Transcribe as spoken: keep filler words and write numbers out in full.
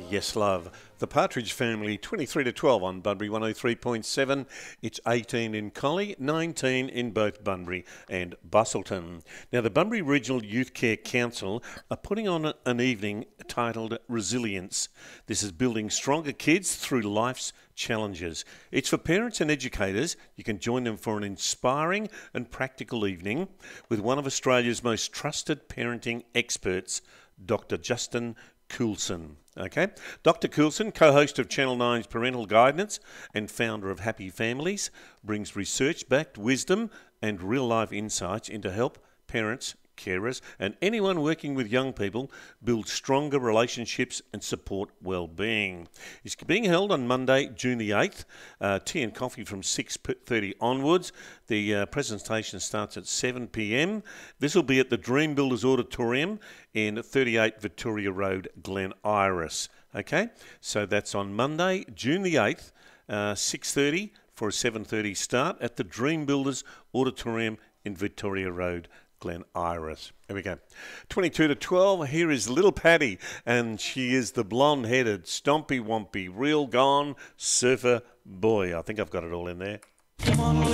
Yes, love. The Partridge Family, twenty-three to twelve on Bunbury one oh three point seven. It's eighteen in Collie, nineteen in both Bunbury and Busselton. Now, the Bunbury Regional Youth Care Council are putting on an evening titled Resilience. This is building stronger kids through life's challenges. It's for parents and educators. You can join them for an inspiring and practical evening with one of Australia's most trusted parenting experts, Doctor Justin Coulson. Okay, Doctor Coulson, co-host of Channel nine's Parental Guidance and founder of Happy Families, brings research-backed wisdom and real-life insights into help parents, carers and anyone working with young people build stronger relationships and support well-being. It's being held on Monday, June the eighth, uh, tea and coffee from six thirty onwards. The uh, presentation starts at seven p m. This will be at the Dream Builders Auditorium in thirty-eight Victoria Road, Glen Iris. Okay, so that's on Monday, June the eighth, uh, six thirty for a seven thirty start at the Dream Builders Auditorium in Victoria Road, Glen Iris. Here we go. twenty-two to twelve, here is little Patty, and she is the blonde-headed, stompy-wompy, real gone surfer boy. I think I've got it all in there. Come on,